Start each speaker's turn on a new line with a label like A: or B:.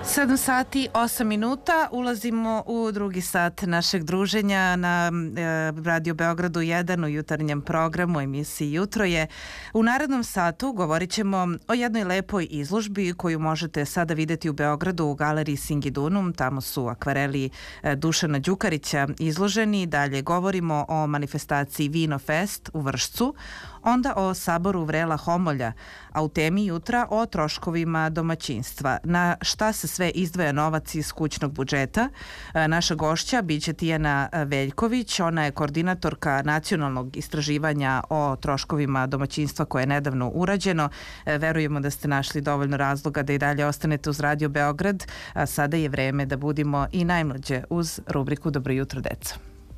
A: 7 sati, 8 minuta. Ulazimo u drugi sat našeg druženja na Radio Beogradu 1 u jutarnjem programu emisiji Jutro je. U narednom satu govorit ćemo o jednoj lepoj izložbi koju možete sada videti u Beogradu u galeriji Singidunum. Tamo su akvareli Dušana Đukarića izloženi. Dalje govorimo o manifestaciji Vino Fest u Vršcu, onda o saboru Vrela Homolja, a u temi jutra o troškovima domaćinstva. Na šta se sve izdvaja novac iz kućnog budžeta? Naša gošća biće Tijana Veljković, ona je koordinatorka nacionalnog istraživanja o troškovima domaćinstva koje je nedavno urađeno. Verujemo da ste našli dovoljno razloga da i dalje ostanete uz Radio Beograd, a sada je vreme da budimo i najmlađe uz rubriku Dobro jutro, deco.